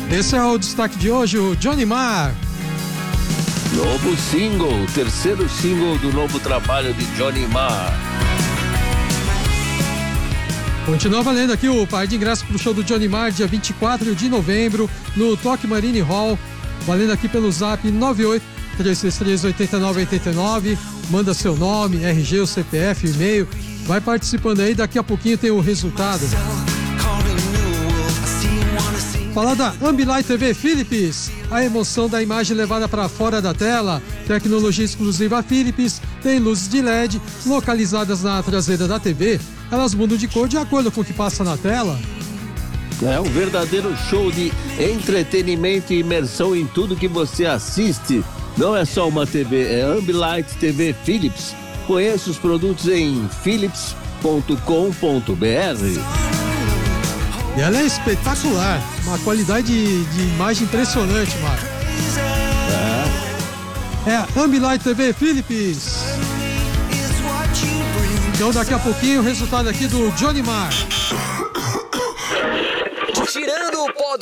Esse é o destaque de hoje, o Johnny Marr. Novo single, terceiro single do novo trabalho de Johnny Marr. Continua valendo aqui o par de ingressos para o show do Johnny Marr, dia 24 de novembro, no Toque Marine Hall. Valendo aqui pelo zap 98-363-8989. Manda seu nome, RG, o CPF, e-mail. Vai participando aí, daqui a pouquinho tem o resultado. Falar da Ambilight TV Philips, a emoção da imagem levada para fora da tela. Tecnologia exclusiva Philips, tem luzes de LED localizadas na traseira da TV. Elas mudam de cor de acordo com o que passa na tela. É um verdadeiro show de entretenimento e imersão em tudo que você assiste. Não é só uma TV, é Ambilight TV Philips. Conheça os produtos em philips.com.br. E ela é espetacular, uma qualidade de imagem impressionante, Marco. É a Ambilight TV Philips. Então daqui a pouquinho o resultado aqui do Johnny Marr. Tirando o pó do